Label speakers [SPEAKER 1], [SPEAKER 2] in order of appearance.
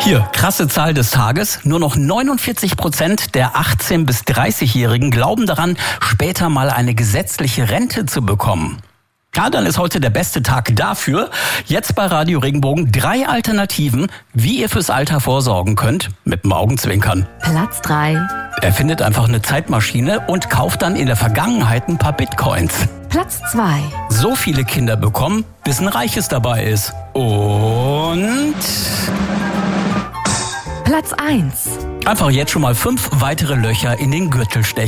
[SPEAKER 1] Hier, krasse Zahl des Tages. Nur noch 49% der 18- bis 30-Jährigen glauben daran, später mal eine gesetzliche Rente zu bekommen. Ja, dann ist heute der beste Tag dafür. Jetzt bei Radio Regenbogen 3 Alternativen, wie ihr fürs Alter vorsorgen könnt, mit dem Augenzwinkern.
[SPEAKER 2] Platz 3.
[SPEAKER 1] Erfindet einfach eine Zeitmaschine und kauft dann in der Vergangenheit ein paar Bitcoins.
[SPEAKER 2] Platz 2.
[SPEAKER 1] So viele Kinder bekommen, bis ein Reiches dabei ist. Und
[SPEAKER 2] Platz 1.
[SPEAKER 1] einfach jetzt schon mal 5 weitere Löcher in den Gürtel stechen.